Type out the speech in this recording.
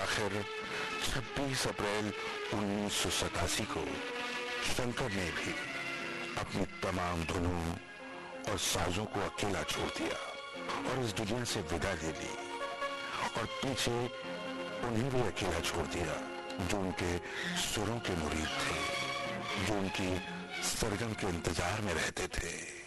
आखिर 26 अप्रैल 1987 को शंकर ने भी अपनी तमाम धुनों और साजों को अकेला छोड़ दिया और इस दुनिया से विदा ले ली, और पीछे उन्हें भी अकेला छोड़ दिया जो उनके सुरों के मुरीद थे, जो उनकी सरगम के इंतजार में रहते थे।